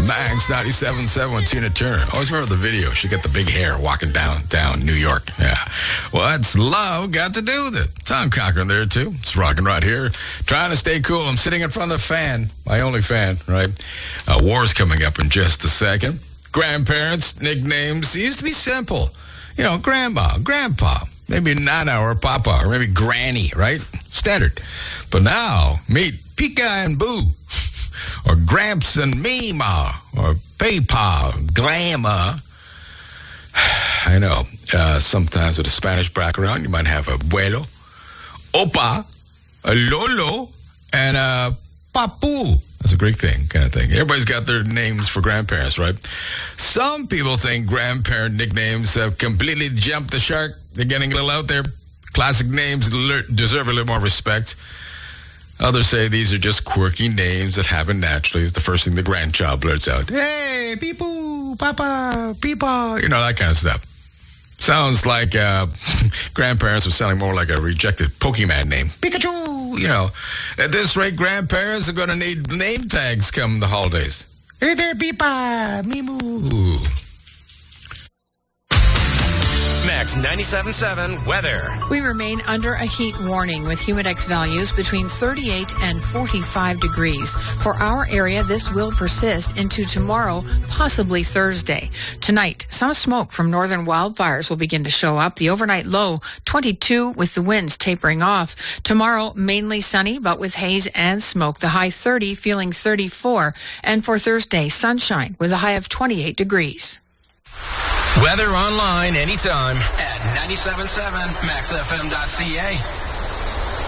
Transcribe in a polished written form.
Max 97.7 with Tina Turner. Always remember the video. She got the big hair walking down New York. Yeah. What's love got to do with it? Tom Cochran there, too. It's rocking right here. Trying to stay cool. I'm sitting in front of the fan. My only fan, right? War's coming up in just a second. Grandparents, nicknames. It used to be simple. You know, grandma, grandpa, maybe Nana or Papa, or maybe Granny, right? Standard. But now, meet Pika and Boo, or Gramps and Mima, or Papa, Grandma. I know. Sometimes with a Spanish background, you might have abuelo, opa, a lolo, and a papu. That's a Greek thing, kind of thing. Everybody's got their names for grandparents, right? Some people think grandparent nicknames have completely jumped the shark. They're getting a little out there. Classic names deserve a little more respect. Others say these are just quirky names that happen naturally. It's the first thing the grandchild blurts out. Hey, peepoo, papa, peepa. You know, that kind of stuff. Sounds like grandparents are sounding more like a rejected Pokemon name. Pikachu, you know. At this rate, grandparents are going to need name tags come the holidays. Hey there, Peepa, Mimu. Max 97.7 weather. We remain under a heat warning with humidex values between 38 and 45 degrees. For our area, this will persist into tomorrow, possibly Thursday. Tonight, some smoke from northern wildfires will begin to show up. The overnight low, 22, with the winds tapering off. Tomorrow, mainly sunny, but with haze and smoke. The high 30, feeling 34. And for Thursday, sunshine with a high of 28 degrees. Weather online anytime at 97.7maxfm.ca.